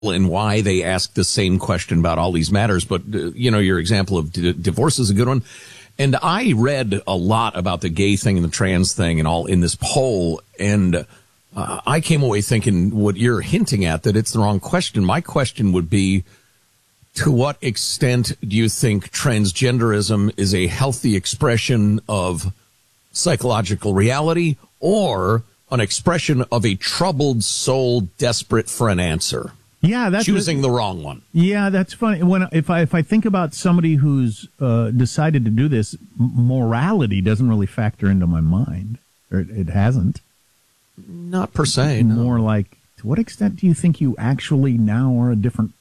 and why they ask the same question about all these matters. But, your example of divorce is a good one. And I read a lot about the gay thing and the trans thing and all in this poll. And I came away thinking what you're hinting at, that it's the wrong question. My question would be, to what extent do you think transgenderism is a healthy expression of psychological reality or an expression of a troubled soul desperate for an answer? Yeah, that's choosing the wrong one. Yeah, that's funny. If I think about somebody who's decided to do this, morality doesn't really factor into my mind, or it hasn't. Not per se. No. More like, to what extent do you think you actually now are a different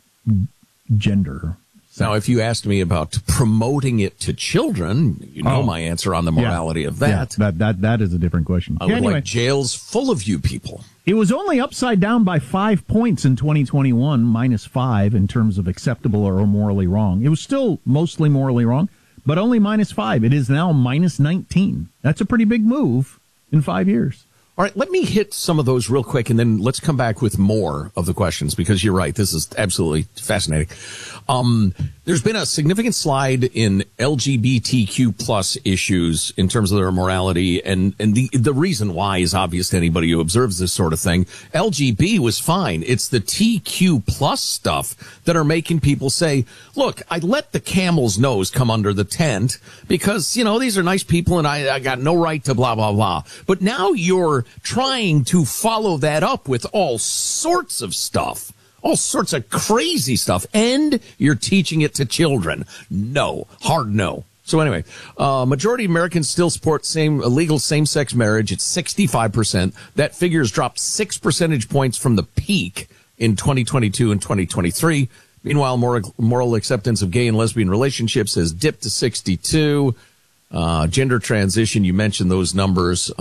gender? Now, if you asked me about promoting it to children, my answer on the morality of that. Yeah, that is a different question. I would like jails full of you people. It was only upside down by 5 points in 2021, -5 in terms of acceptable or morally wrong. It was still mostly morally wrong, but only -5. It is now -19. That's a pretty big move in 5 years. All right, let me hit some of those real quick, and then let's come back with more of the questions, because you're right. This is absolutely fascinating. There's been a significant slide in LGBTQ plus issues in terms of their morality, and the reason why is obvious to anybody who observes this sort of thing. LGB was fine. It's the TQ plus stuff that are making people say, look, I let the camel's nose come under the tent because, these are nice people and I got no right to blah, blah, blah. But now you're trying to follow that up with all sorts of stuff. All sorts of crazy stuff, and you're teaching it to children. No, hard no. So anyway, majority of Americans still support legal same-sex marriage. It's 65%. That figure has dropped 6 percentage points from the peak in 2022 and 2023. Meanwhile, moral acceptance of gay and lesbian relationships has dipped to 62. Gender transition, you mentioned those numbers.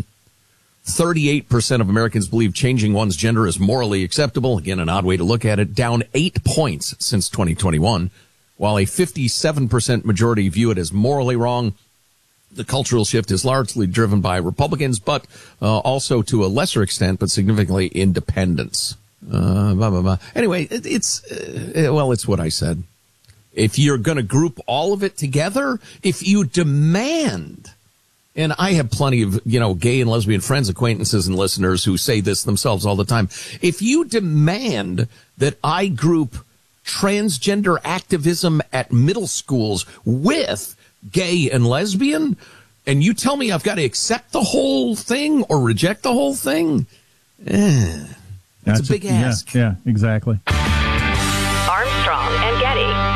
38% of Americans believe changing one's gender is morally acceptable. Again, an odd way to look at it. Down 8 points since 2021. While a 57% majority view it as morally wrong, the cultural shift is largely driven by Republicans, but also to a lesser extent, but significantly, independents. Anyway, it's what I said. If you're going to group all of it together, if you demand... And I have plenty of, gay and lesbian friends, acquaintances, and listeners who say this themselves all the time. If you demand that I group transgender activism at middle schools with gay and lesbian, and you tell me I've got to accept the whole thing or reject the whole thing, that's a big ask. Yeah, exactly. Armstrong and Getty.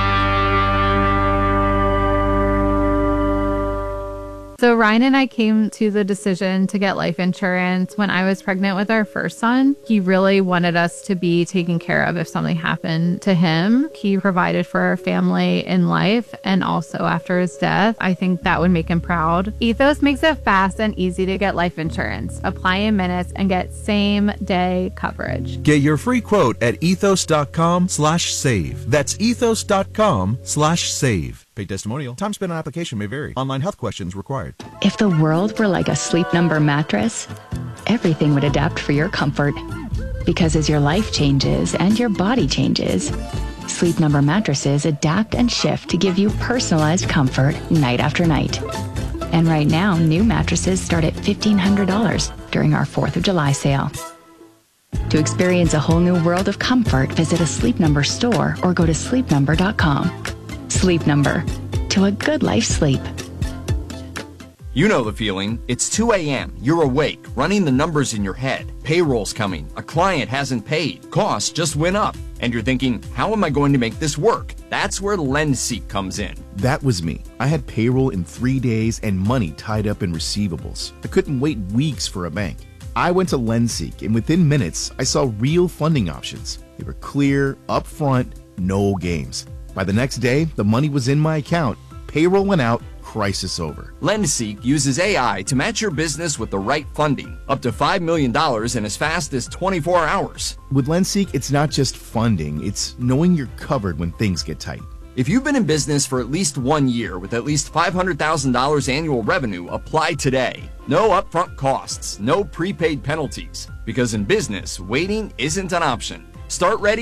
So Ryan and I came to the decision to get life insurance when I was pregnant with our first son. He really wanted us to be taken care of if something happened to him. He provided for our family in life and also after his death. I think that would make him proud. Ethos makes it fast and easy to get life insurance. Apply in minutes and get same-day coverage. Get your free quote at ethos.com/save. That's ethos.com/save. Paid testimonial. Time spent on application may vary. Online health questions required. If the world were like a Sleep Number mattress, everything would adapt for your comfort. Because as your life changes and your body changes, Sleep Number mattresses adapt and shift to give you personalized comfort night after night. And right now, new mattresses start at $1,500 during our 4th of July sale. To experience a whole new world of comfort, visit a Sleep Number store or go to sleepnumber.com. Sleep Number. To a good life sleep. You know the feeling. It's 2 a.m. You're awake, running the numbers in your head. Payroll's coming. A client hasn't paid. Costs just went up. And you're thinking, how am I going to make this work? That's where LendSeek comes in. That was me. I had payroll in 3 days and money tied up in receivables. I couldn't wait weeks for a bank. I went to LendSeek, and within minutes, I saw real funding options. They were clear, upfront, no games. By the next day, the money was in my account, payroll went out, crisis over. LendSeek uses AI to match your business with the right funding, up to $5 million in as fast as 24 hours. With LendSeek, it's not just funding, it's knowing you're covered when things get tight. If you've been in business for at least 1 year with at least $500,000 annual revenue, apply today. No upfront costs, no prepaid penalties. Because in business, waiting isn't an option. Start ready